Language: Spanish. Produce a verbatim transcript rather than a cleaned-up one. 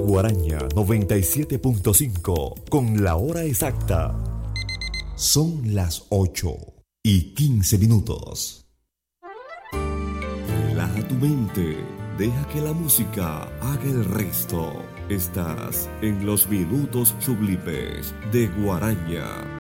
Guaraña noventa y siete punto cinco con la hora exacta. Son las ocho y quince minutos. Relaja tu mente, deja que la música haga el resto. Estás en los minutos sublimes de Guaraña.